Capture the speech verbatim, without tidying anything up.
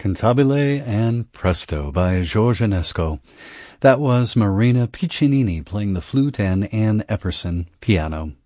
Cantabile and Presto by George Enesco. That was Marina Piccinini playing the flute and Ann Epperson piano.